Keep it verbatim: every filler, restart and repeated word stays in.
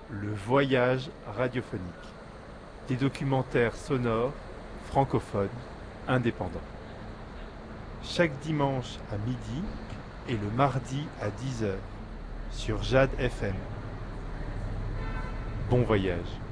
Le voyage radiophonique. Des documentaires sonores, francophones, indépendants. Chaque dimanche à midi et le mardi à dix heures sur Jade F M. Bon voyage.